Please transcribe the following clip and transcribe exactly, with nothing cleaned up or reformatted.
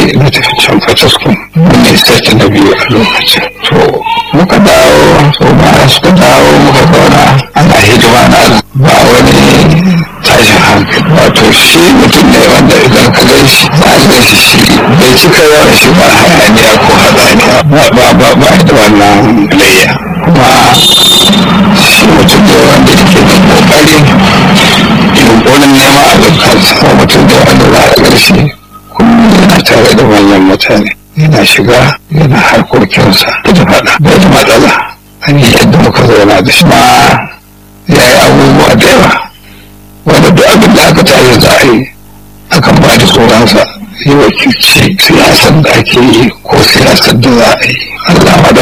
na tafi can fataskun ne sai na biyu a lokacin to muka dawo so ba suka dawo muka zauna ana hidima na ba wani tashin hankali wato shi mutum ne wanda idan ka gan shi za a gan shi shi bai cika yawan shi ba hayaniya ko hatsaniya ba ba ba ba da wannan layya kuma shi mutum ne wanda yake da kokari yunkurin neman abin kansa ko mutum da wanda za a gan shi kullum yana tare da manyan mutane yana shiga yana harkokinsa da faɗa bai da matsala an yi yadda muka zauna da shi ma ya yi abubuwa da yawa wanda duk abin da aka tashi za a yi akan ba da tsoronsa yi wakilci siyasar da ake yi ko siyasar da za a yi Allah